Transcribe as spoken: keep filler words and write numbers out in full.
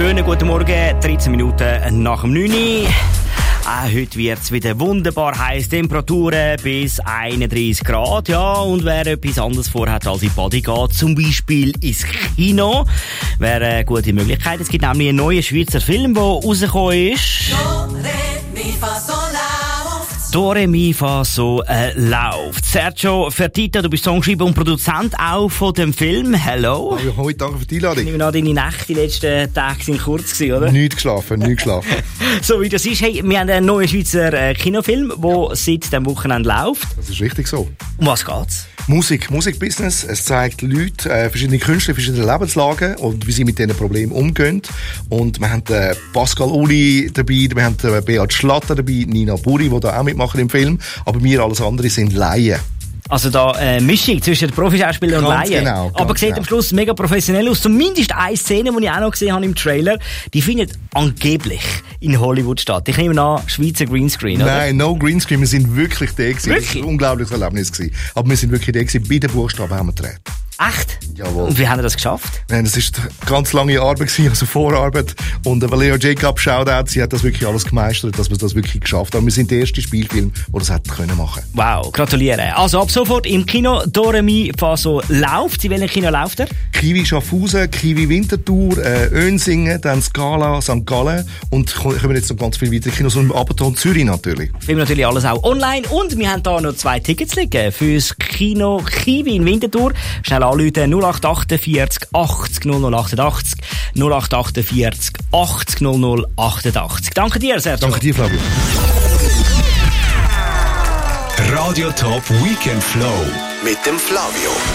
Schönen guten Morgen, dreizehn Minuten nach dem neun Uhr. Auch heute wird es wieder wunderbar heiß, Temperaturen bis einunddreißig Grad. Ja, und wer etwas anderes vorhat als in die Body geht, zum Beispiel ins Kino, wäre eine gute Möglichkeit. Es gibt nämlich einen neuen Schweizer Film, der rausgekommen ist. Do, re, mi, fa, so äh, läuft. Sergio Fertitta, du bist Songschreiber und Produzent auch von dem Film. Hello. Hallo, heute, danke für die Einladung. Ich nehme an, deine Nächte die letzten Tage sind kurz gewesen, oder? Nicht geschlafen, nicht geschlafen. So wie das ist, hey, wir haben einen neuen Schweizer äh, Kinofilm, der ja. seit dem Wochenende läuft. Das ist richtig so. Um was geht's? Musik, Musikbusiness. Es zeigt Leute, äh, verschiedene Künstler, verschiedene Lebenslagen und wie sie mit diesen Problemen umgehen. Und wir haben äh, Pascal Uli dabei, wir haben äh, Beat Schlatter dabei, Nina Buri, die da auch mitmachen im Film. Aber wir, alles andere, sind Laien. Also da äh, Mischung zwischen Profischauspieler und Laien. Genau, aber sieht genau. am Schluss mega professionell aus. Zumindest eine Szene, die ich auch noch gesehen habe im Trailer, die findet angeblich in Hollywood statt. Ich nehme an, Schweizer Greenscreen, oder? Nein, no Greenscreen, wir sind wirklich da gewesen. Wirklich? Das war ein unglaubliches Erlebnis gewesen. Aber wir sind wirklich da gewesen. Bei den Buchstaben haben wir gedreht. Echt? Jawohl. Und wie haben wir das geschafft? Nein, das ist eine ganz lange Arbeit gewesen, also Vorarbeit. Und Valeria Jacob, Shoutout, sie hat das wirklich alles gemeistert, dass wir das wirklich geschafft haben. Wir sind der erste Spielfilm, der das hätte können machen. Wow, gratuliere. Also ab sofort im Kino Do, re, mi, fa, so läuft. In welchem Kino läuft er? Kiwi Schaffhausen, Kiwi Winterthur, äh, Önsingen, dann Scala, Sankt Gallen und kommen jetzt noch ganz viel weitere Kinos und im Abaton Zürich natürlich. Film natürlich alles auch online und wir haben da noch zwei Tickets liegen fürs Kino Kiwi in Winterthur. Schnell anrufen null acht achtundvierzig achtzig null null achtundachtzig null acht achtundvierzig achtzig null null achtundachtzig. Danke dir, Sergio. Danke dir, Flavio. Radio Top Weekend Flow mit dem Flavio.